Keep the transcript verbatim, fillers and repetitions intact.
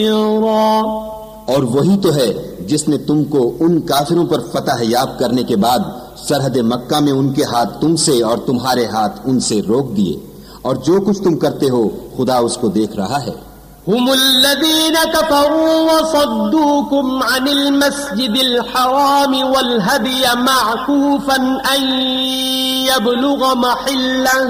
और वही तो है जिसने तुमको उन काफिरों पर फतह याब करने के बाद सरहद मक्का में उनके हाथ तुमसे और तुम्हारे हाथ उनसे रोक दिए, और जो कुछ तुम करते हो खुदा उसको देख रहा है। हुमुल्लज़ीन कफ़रू वसद्दूकुम अनिल मस्जिदिल हराम वल हदिय मअकूफन अन यबलुग महिल्लह